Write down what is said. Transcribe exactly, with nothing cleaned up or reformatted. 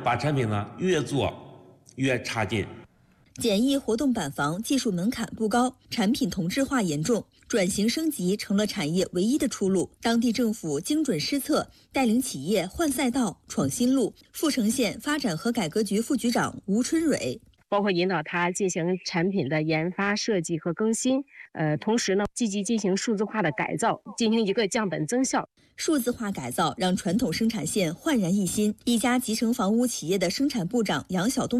把产品呢越做越差劲。 简易活动板房技术门槛不高，产品同质化严重，转型升级成了产业唯一的出路。当地政府精准施策，带领企业换赛道、闯新路。阜成县发展和改革局副局长吴春蕊。 包括引导他进行产品的研发、设计和更新，呃，同时呢，积极进行数字化的改造，进行一个降本增效。 数字化改造让传统生产线焕然一新。一家集成房屋企业的生产部长杨晓东